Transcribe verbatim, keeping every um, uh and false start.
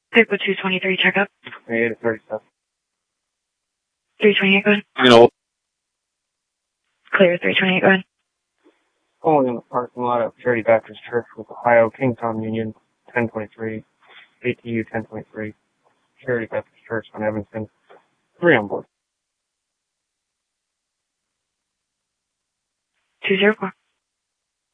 Pickle two twenty-three, check up. eight thirty-seven. three twenty-eight, go ahead. I know. Clear, three twenty-eight, go ahead. Calling in the parking lot of Charity Baptist Church with Ohio Kingstown Union, ten twenty-three. A T U ten twenty-three. Charity Baptist Church on Evanston. Three on board. two zero four.